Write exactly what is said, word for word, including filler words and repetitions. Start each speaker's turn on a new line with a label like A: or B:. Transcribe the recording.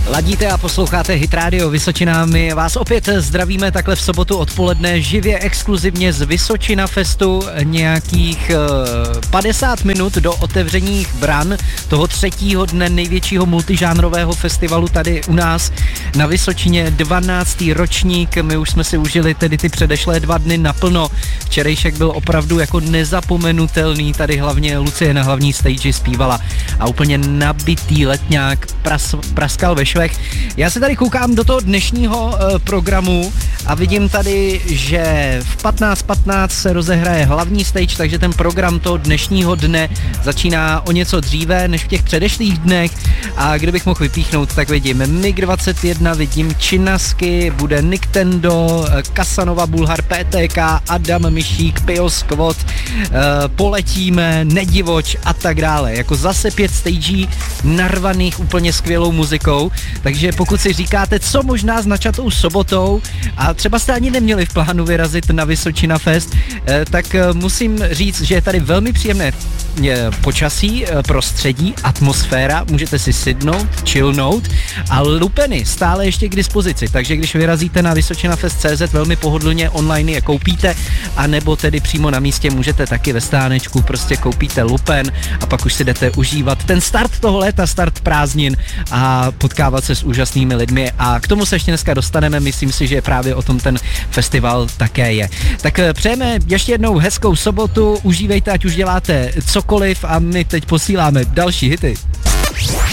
A: Ladíte a posloucháte Hit Radio Vysočina. My vás opět zdravíme takhle v sobotu odpoledne živě exkluzivně z Vysočina Festu, nějakých uh, padesát minut do otevřeních bran toho třetího dne největšího multižánrového festivalu tady u nás na Vysočině, dvanáctý ročník. My už jsme si užili tedy ty předešlé dva dny naplno. Včerejšek byl opravdu jako nezapomenutelný, tady hlavně Lucie na hlavní stage zpívala a úplně nabitý letňák pras, praskal ve švech. Já se tady koukám do toho dnešního uh, programu a vidím tady, že v patnáct patnáct se rozehraje hlavní stage, takže ten program toho dnešního dne začíná o něco dříve než v těch předešlých dnech. A kdybych mohl vypíchnout, tak vidím mig dvacet jedna, vidím Činasky, bude Nintendo, Kasanova, Bulhar, P T K, Adam Myšík, Pio Squad, uh, Poletíme, Nedivoč a tak dále. Jako zase pět stagí narvaných úplně skvělou muzikou. Takže pokud si říkáte, co možná s načatou sobotou a třeba jste ani neměli v plánu vyrazit na Vysočina Fest, eh, tak eh, musím říct, že je tady velmi příjemné eh, počasí, eh, prostředí, atmosféra, můžete si sednout, chillnout a lupeny stále ještě k dispozici, takže když vyrazíte na vysočinafest tečka cé zet velmi pohodlně online je koupíte, anebo tedy přímo na místě můžete taky ve stánečku, prostě koupíte lupen a pak už si jdete užívat ten start toho léta, start prázdnin a potkávat se s úžasnými lidmi a k tomu se ještě dneska dostaneme, myslím si, že právě o tom ten festival také je. Tak přejeme ještě jednou hezkou sobotu, užívejte, ať už děláte cokoliv a my teď posíláme další hity.